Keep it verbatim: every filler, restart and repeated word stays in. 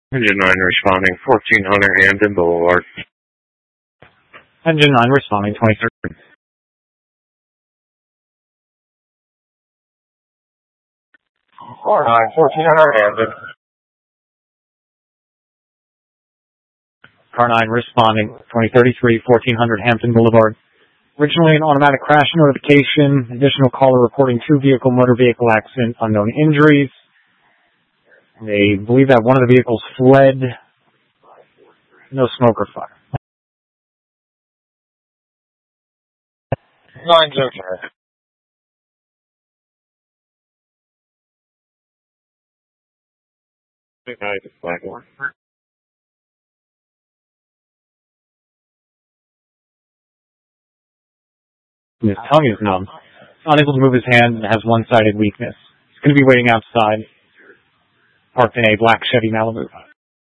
Engine nine responding, fourteen hundred Hampton Boulevard. Engine nine responding, twenty-third. Car nine, fourteen hundred Hampton. Car nine responding, twenty thirty-three, fourteen hundred Hampton Boulevard. Originally an automatic crash notification. Additional caller reporting two vehicle motor vehicle accident, unknown injuries. They believe that one of the vehicles fled. No smoke or fire. Nine's okay. Good night, Blackmore. His tongue is numb. He's unable to move his hand and has one-sided weakness. He's going to be waiting outside, parked in a black Chevy Malibu.